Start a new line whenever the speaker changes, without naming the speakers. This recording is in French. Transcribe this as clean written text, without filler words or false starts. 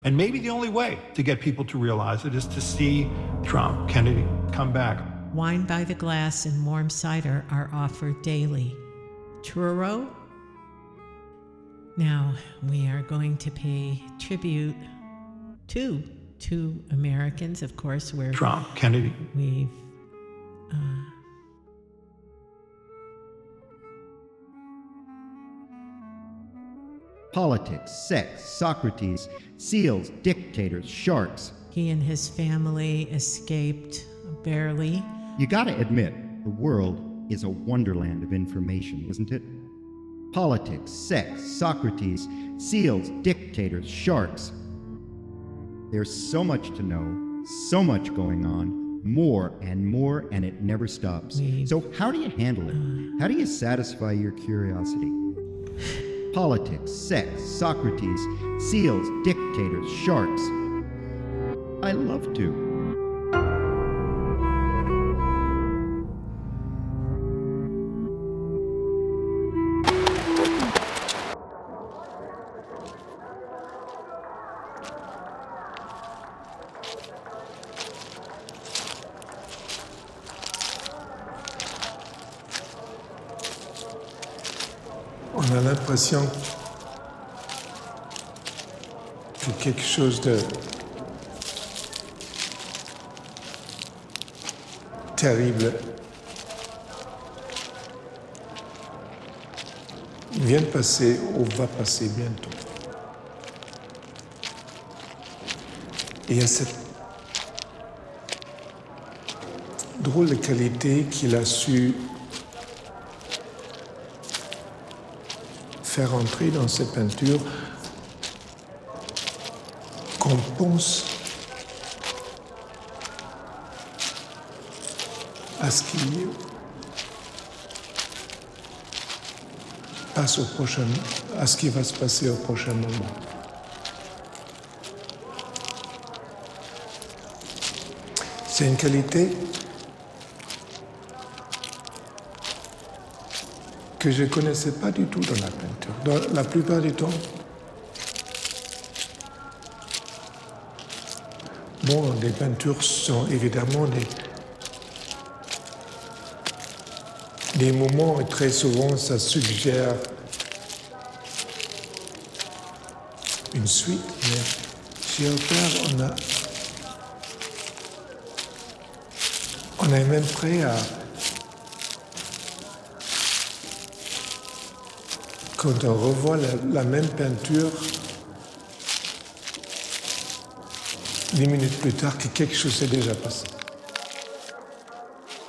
And maybe the only way to get people to realize it is to see Trump, Kennedy come back.
Wine by the glass and warm cider are offered daily. Truro? Now we are going to pay tribute to two Americans, of course, where
Trump, Kennedy.
we've
Politics, sex, Socrates, seals, dictators, sharks.
he and his family escaped barely.
You gotta admit, the world is a wonderland of information, isn't it? Politics, sex, Socrates, seals, dictators, sharks. There's so much to know, so much going on, more, and it never stops. So how do you handle it? How do you satisfy your curiosity? Politics, sex, Socrates, seals, dictators, sharks. I love to.
On a l'impression que quelque chose de terrible vient de passer ou va passer bientôt. Et il y a cette drôle de qualité qu'il a su faire entrer dans ces peintures qu'on pense à ce qui passe au prochain, à ce qui va se passer au prochain moment. C'est une qualité que je ne connaissais pas du tout dans la peinture. Dans la plupart du temps, bon, les peintures sont évidemment des moments, et très souvent ça suggère une suite, mais chez Auteur, on est même prêt à, quand on revoit la même peinture 10 minutes plus tard, que quelque chose s'est déjà passé.